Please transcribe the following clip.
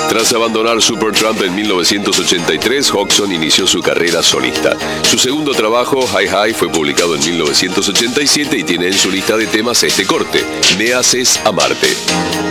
Tras abandonar Supertramp en 1983, Hodgson inició su carrera solista. Su segundo trabajo, Hi Hi, fue publicado en 1987 y tiene en su lista de temas este corte, Me haces amarte.